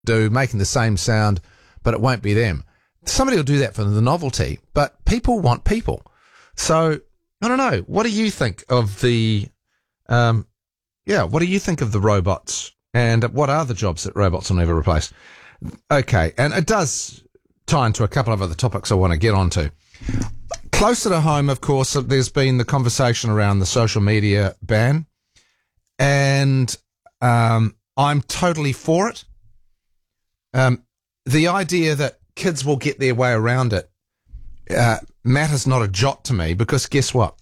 do, making the same sound, but it won't be them. Somebody will do that for the novelty, but people want people. So, I don't know. What do you think of the, what do you think of the robots? And what are the jobs that robots will never replace? Okay, and it does tie into a couple of other topics I want to get onto. Closer to home, of course, there's been the conversation around the social media ban, and I'm totally for it. The idea that kids will get their way around it matters not a jot to me, because guess what?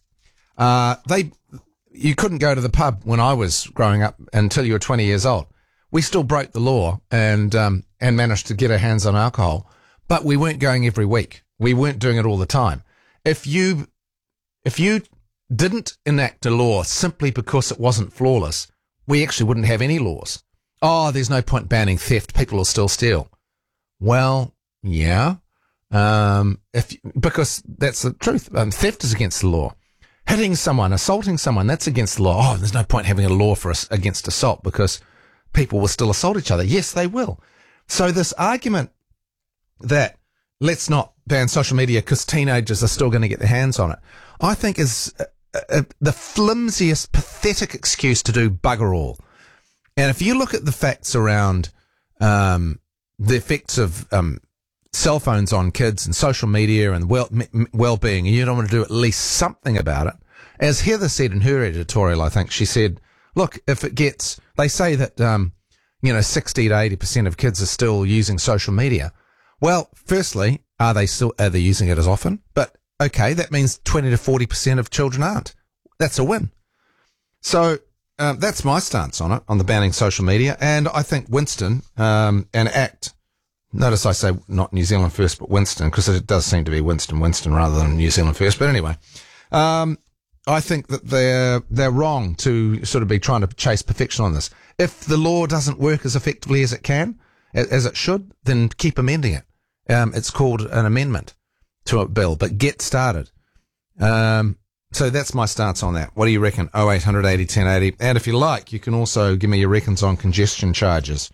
You couldn't go to the pub when I was growing up until you were 20 years old. We still broke the law and managed to get our hands on alcohol, but we weren't going every week. We weren't doing it all the time. If you didn't enact a law simply because it wasn't flawless, we actually wouldn't have any laws. Oh, there's no point banning theft. People will still steal. Well, yeah, because that's the truth. Theft is against the law. Hitting someone, assaulting someone, that's against the law. Oh, there's no point having a law for us against assault because people will still assault each other. Yes, they will. So this argument that let's not ban social media because teenagers are still going to get their hands on it, I think is the flimsiest, pathetic excuse to do bugger all. And if you look at the facts around the effects of cell phones on kids and social media and well-being, and you don't want to do at least something about it. As Heather said in her editorial, I think she said, look, if it gets, they say that, 60 to 80% of kids are still using social media. Well, firstly, are they using it as often? But okay, that means 20 to 40% of children aren't. That's a win. So, that's my stance on it, on the banning social media. And I think Winston, and ACT, notice I say not New Zealand First, but Winston, because it does seem to be Winston rather than New Zealand First. But anyway, I think that they're wrong to sort of be trying to chase perfection on this. If the law doesn't work as effectively as it can, as it should, then keep amending it. It's called an amendment to a bill, but get started. So that's my stance on that. What do you reckon? 0800 80 1080. And if you like, you can also give me your reckons on congestion charges.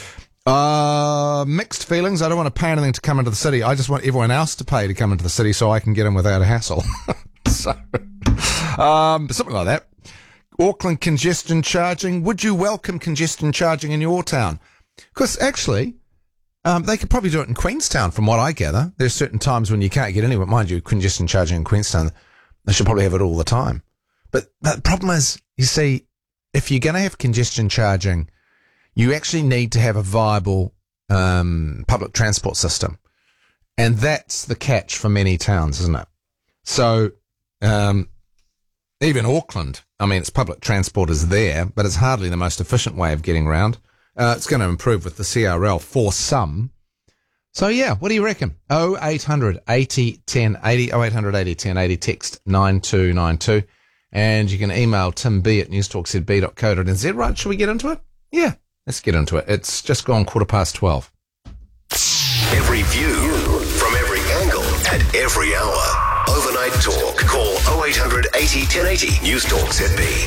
Mixed feelings. I don't want to pay anything to come into the city. I just want everyone else to pay to come into the city so I can get in without a hassle. So, something like that. Auckland congestion charging. Would you welcome congestion charging in your town? Because actually, they could probably do it in Queenstown from what I gather. There's certain times when you can't get anywhere. Mind you, congestion charging in Queenstown, they should probably have it all the time. But the problem is, you see, if you're going to have congestion charging, you actually need to have a viable public transport system. And that's the catch for many towns, isn't it? So even Auckland, I mean, its public transport is there, but it's hardly the most efficient way of getting around. It's going to improve with the CRL for some. So, yeah, what do you reckon? 0800 80 1080, 0800 80 1080, text 9292. And you can email timb@newstalkzb.co.nz. Right, should we get into it? Yeah. Let's get into it. It's just gone 12:15. Every view from every angle at every hour. Overnight Talk. Call 0800 80 1080 News Talk ZB.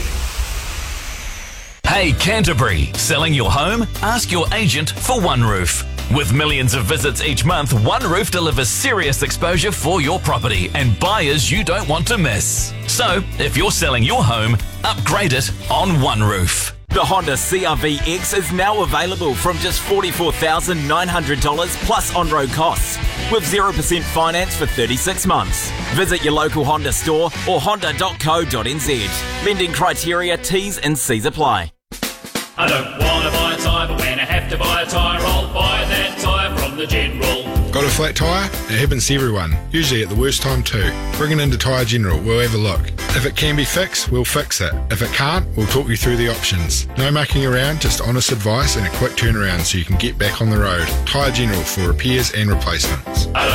Hey Canterbury, selling your home? Ask your agent for OneRoof. With millions of visits each month, OneRoof delivers serious exposure for your property and buyers you don't want to miss. So, if you're selling your home, upgrade it on OneRoof. The Honda CR-V X is now available from just $44,900 plus on-road costs with 0% finance for 36 months. Visit your local Honda store or honda.co.nz. Lending criteria, T's and C's apply. I don't want to buy a tyre, but when I have to buy a tyre, I'll buy that tyre from the General. Got a flat tyre? It happens to everyone, usually at the worst time too. Bring it into Tyre General, we'll have a look. If it can be fixed, we'll fix it. If it can't, we'll talk you through the options. No mucking around, just honest advice and a quick turnaround so you can get back on the road. Tyre General for repairs and replacements. I